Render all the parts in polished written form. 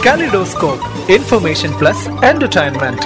Kaleidoscope, Information Plus Entertainment.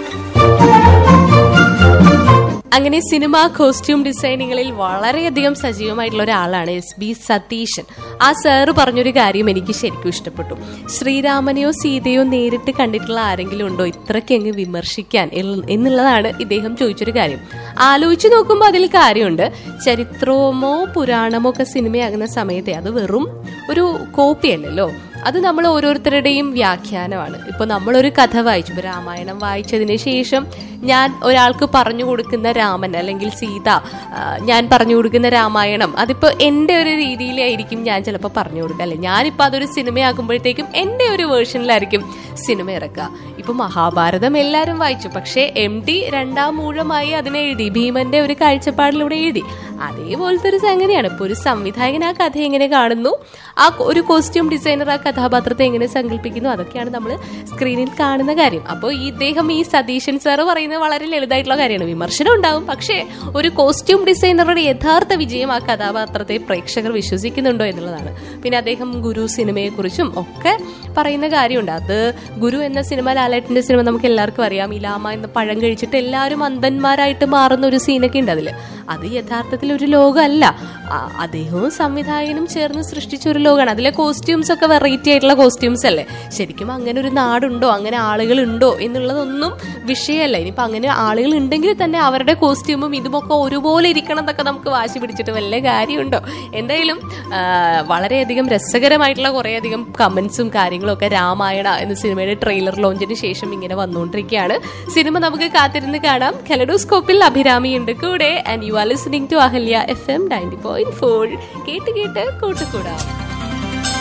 അങ്ങനെ cinema costume ഡിസൈനിങ്ങളിൽ വളരെയധികം സജീവമായിട്ടുള്ള ഒരാളാണ് SB സതീശൻ. ആ സാറ് പറഞ്ഞൊരു കാര്യം എനിക്ക് ശരിക്കും ഇഷ്ടപ്പെട്ടു. ശ്രീരാമനെയോ സീതയോ നേരിട്ട് കണ്ടിട്ടുള്ള ആരെങ്കിലും ഉണ്ടോ ഇത്രയ്ക്കങ്ങ് വിമർശിക്കാൻ എന്നുള്ളതാണ് ഇദ്ദേഹം ചോദിച്ചൊരു കാര്യം. ആലോചിച്ച് നോക്കുമ്പോൾ അതിൽ കാര്യമുണ്ട്. ചരിത്രമോ പുരാണമോ ഒക്കെ സിനിമയാകുന്ന സമയത്തെ അത് വെറും ഒരു കോപ്പിയല്ലല്ലോ, അത് നമ്മൾ ഓരോരുത്തരുടെയും വ്യാഖ്യാനമാണ്. ഇപ്പൊ നമ്മളൊരു കഥ വായിച്ചു, ഇപ്പൊ രാമായണം വായിച്ചതിന് ശേഷം ഞാൻ ഒരാൾക്ക് പറഞ്ഞു കൊടുക്കുന്ന രാമൻ അല്ലെങ്കിൽ സീത, ഞാൻ പറഞ്ഞു കൊടുക്കുന്ന രാമായണം, അതിപ്പോ എന്റെ ഒരു രീതിയിലായിരിക്കും ഞാൻ ചിലപ്പോൾ പറഞ്ഞു കൊടുക്കുക. അല്ലെ, ഞാനിപ്പോ അതൊരു സിനിമയാക്കുമ്പോഴത്തേക്കും എന്റെ ഒരു വേർഷനിലായിരിക്കും സിനിമ ഇറക്കുക. ഇപ്പൊ മഹാഭാരതം എല്ലാരും വായിച്ചു, പക്ഷെ MT രണ്ടാം മൂഴമായി അതിനെ എഴുതി, ഭീമന്റെ ഒരു കാഴ്ചപ്പാടിലൂടെ എഴുതി. അതേപോലത്തെ ഒരു സംഗതിയാണ്. ഇപ്പൊ ഒരു സംവിധായകൻ ആ കഥ എങ്ങനെ കാണുന്നു, ആ ഒരു കോസ്റ്റ്യൂം ഡിസൈനർ ആ കഥാപാത്രത്തെ എങ്ങനെ സങ്കല്പിക്കുന്നു, അതൊക്കെയാണ് നമ്മൾ സ്ക്രീനിൽ കാണുന്ന കാര്യം. അപ്പോൾ ഇദ്ദേഹം ഈ സതീശൻ സാറ് പറയുന്നത് വളരെ ലളിതമായിട്ടുള്ള കാര്യമാണ്. വിമർശനം ഉണ്ടാവും, പക്ഷേ ഒരു കോസ്റ്റ്യൂം ഡിസൈനറുടെ യഥാർത്ഥ വിജയം ആ കഥാപാത്രത്തെ പ്രേക്ഷകർ വിശ്വസിക്കുന്നുണ്ടോ എന്നുള്ളതാണ്. പിന്നെ അദ്ദേഹം ഗുരു സിനിമയെക്കുറിച്ചും ഒക്കെ പറയുന്ന കാര്യമുണ്ട്. അത് ഗുരു എന്ന സിനിമ, ലാലേട്ടന്റെ സിനിമ നമുക്ക് എല്ലാവർക്കും അറിയാം. ഇലാമ എന്ന പഴം കഴിച്ചിട്ട് എല്ലാവരും അന്ധന്മാരായിട്ട് മാറുന്ന ഒരു സീനൊക്കെ ഉണ്ട് അതിൽ. അത് യഥാർത്ഥത്തിൽ ഒരു ലോകമല്ല, അദ്ദേഹവും സംവിധായകനും ചേർന്ന് സൃഷ്ടിച്ച ഒരു ലോകമാണ്. അതിലെ കോസ്റ്റ്യൂംസ് ഒക്കെ വെറൈറ്റി ആയിട്ടുള്ള കോസ്റ്റ്യൂംസ് അല്ലേ. ശരിക്കും അങ്ങനെ ഒരു നാടുണ്ടോ, അങ്ങനെ ആളുകൾ ഉണ്ടോ എന്നുള്ളതൊന്നും വിഷയമല്ല. ഇനിയിപ്പോൾ അങ്ങനെ ആളുകൾ ഉണ്ടെങ്കിൽ തന്നെ അവരുടെ കോസ്റ്റ്യൂമും ഇതുമൊക്കെ ഒരുപോലെ ഇരിക്കണം എന്നൊക്കെ നമുക്ക് വാശി പിടിച്ചിട്ട് വല്ല കാര്യമുണ്ടോ? എന്തായാലും വളരെയധികം രസകരമായിട്ടുള്ള കുറേയധികം കമന്റ്സും കാര്യങ്ങളും ഒക്കെ രാമായണ എന്ന സിനിമയുടെ ട്രെയിലർ ലോഞ്ചിന് ശേഷം ഇങ്ങനെ വന്നുകൊണ്ടിരിക്കുകയാണ്. സിനിമ നമുക്ക് കാത്തിരുന്ന് കാണാം. കലെഡോസ്കോപ്പിൽ അഭിരാമിയുണ്ട് കൂടെ. And you are listening to Ahalya FM 90.4. കേട്ട് കേട്ട് കൂട്ടുകൂടാം.